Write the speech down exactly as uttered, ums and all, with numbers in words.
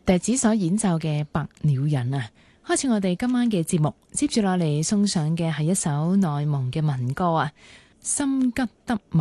笛子所演奏嘅《白鳥人》啊，開始我哋今晚嘅節目。接住落嚟送上嘅係一首內蒙嘅民歌啊，《心急得